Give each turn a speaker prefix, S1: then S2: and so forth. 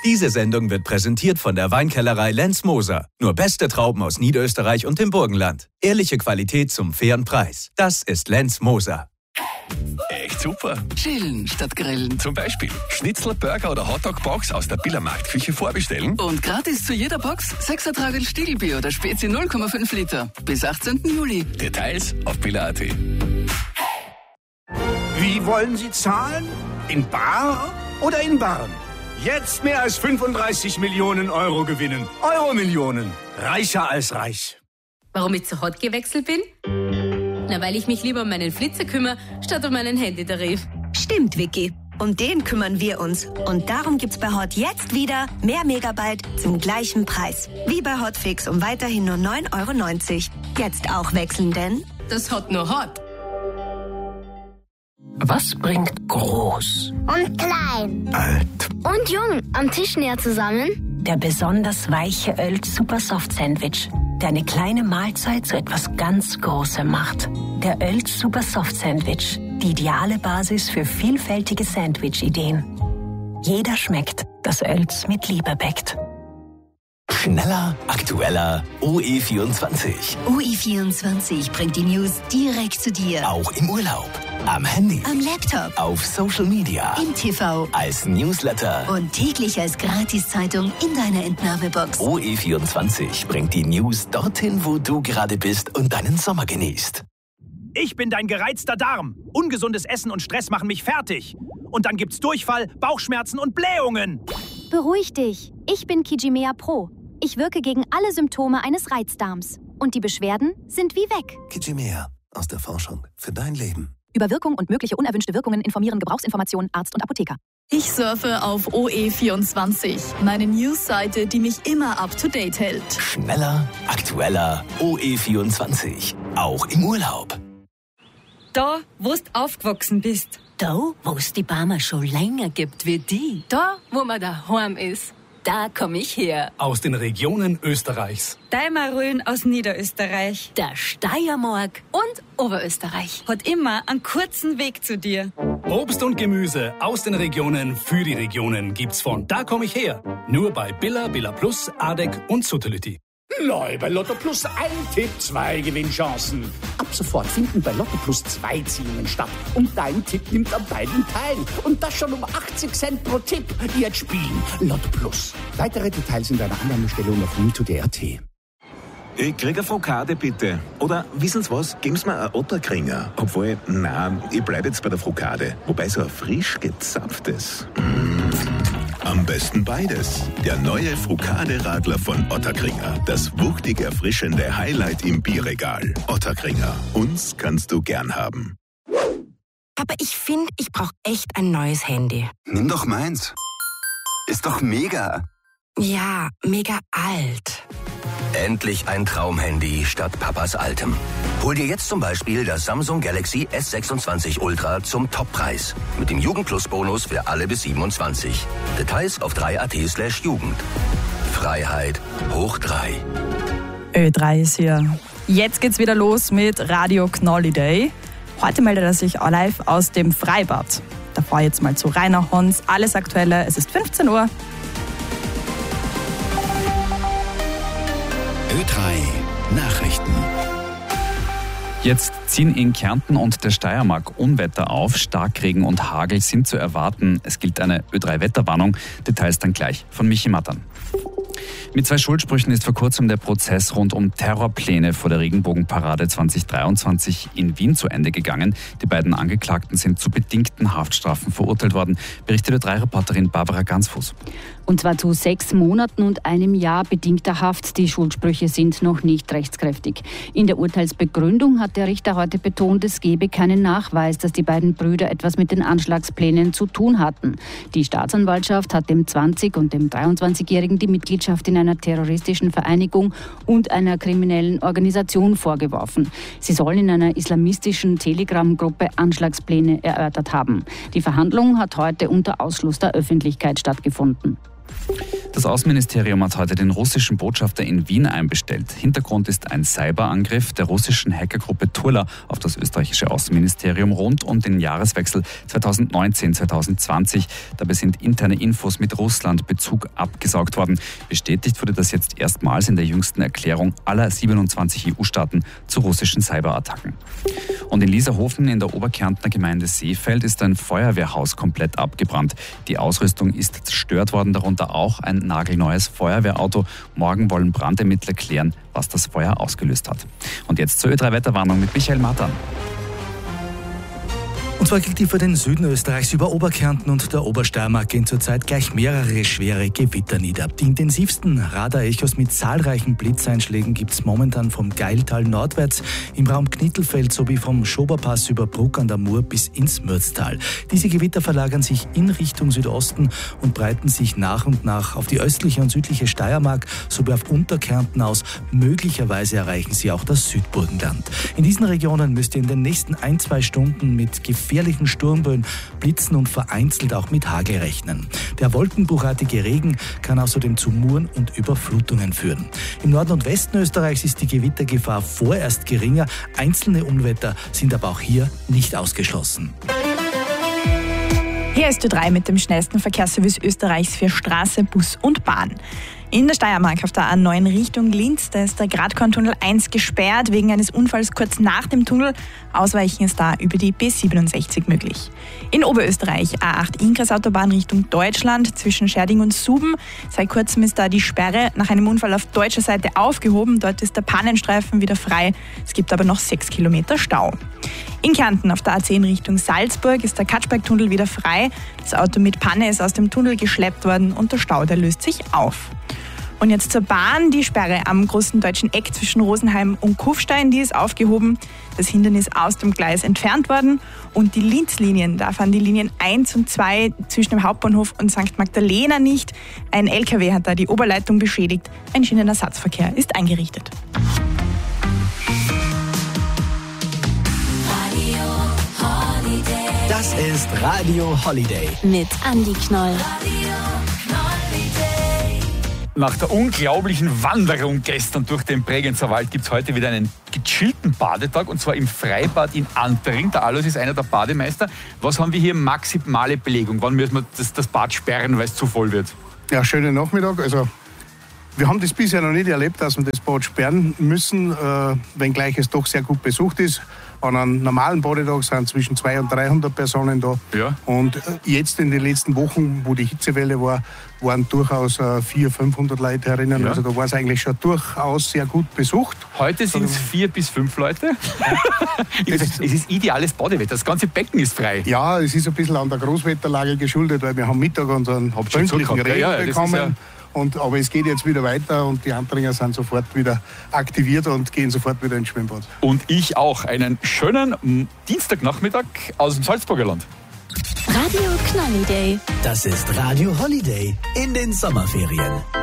S1: Diese Sendung wird präsentiert von der Weinkellerei Lenz Moser. Nur beste Trauben aus Niederösterreich und dem Burgenland. Ehrliche Qualität zum fairen Preis. Das ist Lenz Moser.
S2: Echt super.
S3: Chillen statt grillen.
S2: Zum Beispiel Schnitzel, Burger oder Hotdog-Box aus der Biller Marktküche vorbestellen.
S3: Und gratis zu jeder Box 6er Tragel Stiegelbier oder Spezi 0,5 Liter. Bis 18. Juli.
S2: Details auf biller.at.
S4: Wie wollen Sie zahlen? In bar oder in Barren? Jetzt mehr als 35 Millionen Euro gewinnen. Euro-Millionen. Reicher als reich.
S5: Warum ich zu Hot gewechselt bin? Na, weil ich mich lieber um meinen Flitzer kümmere, statt um meinen Handytarif.
S6: Stimmt, Vicky. Um den kümmern wir uns. Und darum gibt's bei Hot jetzt wieder mehr Megabyte zum gleichen Preis. Wie bei Hotfix um weiterhin nur 9,90 €. Jetzt auch wechseln, denn
S5: Das Hot nur Hot.
S7: Was bringt groß
S8: und klein
S4: Alt
S8: und jung am Tisch näher zusammen?
S7: der besonders weiche Öl Super Soft Sandwich, der eine kleine Mahlzeit zu etwas ganz Großem macht? Der Öl Super Soft Sandwich, die ideale Basis für vielfältige Sandwich-Ideen. Jeder schmeckt, das Öls mit Liebe bäckt.
S9: Schneller, aktueller, OE24.
S6: UI24 bringt die News direkt zu dir.
S9: Auch im Urlaub, am Handy,
S6: Am Laptop,
S9: auf Social Media,
S6: im TV
S9: als Newsletter.
S6: und täglich als Gratiszeitung in deiner Entnahmebox.
S9: OE24 bringt die News dorthin, wo du gerade bist und deinen Sommer genießt.
S4: Ich bin dein gereizter Darm. Ungesundes Essen und Stress machen mich fertig. Und dann gibt's Durchfall, Bauchschmerzen und Blähungen.
S10: Beruhig dich. Ich bin Kijimea Pro. Ich wirke gegen alle Symptome eines Reizdarms. Und die Beschwerden sind wie weg.
S9: Kijimea, aus der Forschung für dein Leben.
S10: Über Wirkung und mögliche unerwünschte Wirkungen informieren Gebrauchsinformationen Arzt und Apotheker.
S11: Ich surfe auf OE24, meine News-Seite, die mich immer up-to-date hält.
S9: Schneller, aktueller, OE24. Auch im Urlaub.
S12: Da, wo du aufgewachsen bist.
S6: Da, wo es die Barmer schon länger gibt wie die.
S5: Da, wo man daheim ist.
S6: Da komme ich her.
S13: Aus den Regionen Österreichs.
S12: Deimarön aus Niederösterreich.
S6: Der Steiermark.
S5: Und Oberösterreich.
S12: Hat immer einen kurzen Weg zu dir.
S13: Obst und Gemüse aus den Regionen für die Regionen gibt's von Da komm ich her. Nur bei Billa, Billa Plus, Adek und Sutelliti.
S4: Neu bei Lotto Plus ein Tipp, 2 Gewinnchancen. Ab sofort finden bei Lotto Plus 2 Ziehungen statt. Und dein Tipp nimmt an beiden teil. Und das schon um 80 Cent pro Tipp. Jetzt spielen Lotto Plus. Weitere Details in deiner Annahmestelle und auf Mito.at.
S14: Ich krieg eine Frokade, bitte. Oder, wissen Sie was, geben Sie mir einen Otterkringer. Obwohl, ich bleib jetzt bei der Frokade. Wobei so ein frisch gezapftes. Am besten beides. Der neue Frokade-Radler von Otterkringer. Das wuchtig erfrischende Highlight im Bierregal. Otterkringer. Uns kannst du gern haben.
S15: Aber ich finde, ich brauche echt ein neues Handy.
S16: Nimm doch meins. Ist doch mega.
S15: Ja, mega alt.
S17: Endlich ein Traumhandy statt Papas altem. Hol dir jetzt zum Beispiel das Samsung Galaxy S26 Ultra zum Toppreis. Mit dem Jugendplus-Bonus für alle bis 27. Details auf 3.at/Jugend. Freiheit hoch 3.
S18: Ö3 ist hier. Jetzt geht's wieder los mit Radio Knolliday. Heute meldet er sich auch live aus dem Freibad. Davor jetzt mal zu Rainer Hons. Alles Aktuelle. Es ist 15 Uhr.
S19: Ö3 Nachrichten.
S20: Jetzt ziehen in Kärnten und der Steiermark Unwetter auf. Starkregen und Hagel sind zu erwarten. Es gilt eine Ö3-Wetterwarnung. Details dann gleich von Michi Mattern. Mit 2 Schuldsprüchen ist vor kurzem der Prozess rund um Terrorpläne vor der Regenbogenparade 2023 in Wien zu Ende gegangen. Die beiden Angeklagten sind zu bedingten Haftstrafen verurteilt worden, berichtet Ö3-Reporterin Barbara Gansfuß.
S5: Und zwar zu 6 Monaten und einem Jahr bedingter Haft. Die Schuldsprüche sind noch nicht rechtskräftig. In der Urteilsbegründung hat der Richter heute betont, es gebe keinen Nachweis, dass die beiden Brüder etwas mit den Anschlagsplänen zu tun hatten. Die Staatsanwaltschaft hat dem 20- und dem 23-Jährigen die Mitgliedschaft in einer terroristischen Vereinigung und einer kriminellen Organisation vorgeworfen. Sie sollen in einer islamistischen Telegram-Gruppe Anschlagspläne erörtert haben. Die Verhandlung hat heute unter Ausschluss der Öffentlichkeit stattgefunden.
S20: Das Außenministerium hat heute den russischen Botschafter in Wien einbestellt. Hintergrund ist ein Cyberangriff der russischen Hackergruppe Turla auf das österreichische Außenministerium rund um den Jahreswechsel 2019-2020. Dabei sind interne Infos mit Russland-Bezug abgesaugt worden. Bestätigt wurde das jetzt erstmals in der jüngsten Erklärung aller 27 EU-Staaten zu russischen Cyberattacken. Und in Lierhofen in der Oberkärntner Gemeinde Seefeld ist ein Feuerwehrhaus komplett abgebrannt. Die Ausrüstung ist zerstört worden, darunter auch ein nagelneues Feuerwehrauto. Morgen wollen Brandermittler klären, was das Feuer ausgelöst hat. Und jetzt zur Ö3-Wetterwarnung mit Michael Matan.
S21: Und zwar gilt die für den Süden Österreichs. Über Oberkärnten und der Obersteiermark gehen zurzeit gleich mehrere schwere Gewitter nieder. Die intensivsten Radarechos mit zahlreichen Blitzeinschlägen gibt es momentan vom Geiltal nordwärts, im Raum Knittelfeld sowie vom Schoberpass über Bruck an der Mur bis ins Mürztal. Diese Gewitter verlagern sich in Richtung Südosten und breiten sich nach und nach auf die östliche und südliche Steiermark sowie auf Unterkärnten aus. Möglicherweise erreichen sie auch das Südburgenland. In diesen Regionen müsst ihr in den nächsten 1-2 Stunden mit gefährlichen Sturmböen, Blitzen und vereinzelt auch mit Hagel rechnen. Der wolkenbruchartige Regen kann außerdem zu Muren und Überflutungen führen. Im Norden und Westen Österreichs ist die Gewittergefahr vorerst geringer. Einzelne Unwetter sind aber auch hier nicht ausgeschlossen.
S18: Hier ist Ö3 mit dem schnellsten Verkehrsservice Österreichs für Straße, Bus und Bahn. In der Steiermark auf der A9 Richtung Linz, da ist der Gradkorntunnel 1 gesperrt wegen eines Unfalls kurz nach dem Tunnel. Ausweichen ist da über die B67 möglich. In Oberösterreich A8 Ingressautobahn Richtung Deutschland zwischen Scherding und Suben. Seit kurzem ist da die Sperre nach einem Unfall auf deutscher Seite aufgehoben. Dort ist der Pannenstreifen wieder frei. Es gibt aber noch 6 Kilometer Stau. In Kärnten auf der A10 Richtung Salzburg ist der Katschbergtunnel wieder frei. Das Auto mit Panne ist aus dem Tunnel geschleppt worden und der Stau, der löst sich auf. Und jetzt zur Bahn. Die Sperre am großen deutschen Eck zwischen Rosenheim und Kufstein, die ist aufgehoben. Das Hindernis aus dem Gleis entfernt worden. Und die Linzlinien, da fahren die Linien 1 und 2 zwischen dem Hauptbahnhof und St. Magdalena nicht. Ein LKW hat da die Oberleitung beschädigt. Ein Schienenersatzverkehr ist eingerichtet.
S9: Das ist Radio Holiday.
S10: Mit Andi Knoll.
S22: Nach der unglaublichen Wanderung gestern durch den Bregenzer Wald gibt es heute wieder einen gechillten Badetag, und zwar im Freibad in Antering. Der Alois ist einer der Bademeister. Was haben wir hier? Maximale Belegung. Wann müssen wir das Bad sperren, weil es zu voll wird?
S23: Ja, schönen Nachmittag. Also, wir haben das bisher noch nicht erlebt, dass wir das Bad sperren müssen, wenngleich es doch sehr gut besucht ist. An einem normalen Badetag sind zwischen 200 und 300 Personen da.
S22: Ja.
S23: Und jetzt in den letzten Wochen, wo die Hitzewelle war, waren durchaus 400, 500 Leute herinnen. Ja. Also da war es eigentlich schon durchaus sehr gut besucht.
S22: Heute sind es 4 bis 5 Leute. Es ist ideales Badewetter. Das ganze Becken ist frei.
S23: Ja, es ist ein bisschen an der Großwetterlage geschuldet, weil wir haben Mittag unseren pünktlichen Regen bekommen. Aber es geht jetzt wieder weiter und die Antringer sind sofort wieder aktiviert und gehen sofort wieder ins Schwimmbad.
S22: Und ich auch. Einen schönen Dienstagnachmittag aus dem Salzburger Land.
S10: Radio Knolli Day.
S9: Das ist Radio Holiday in den Sommerferien.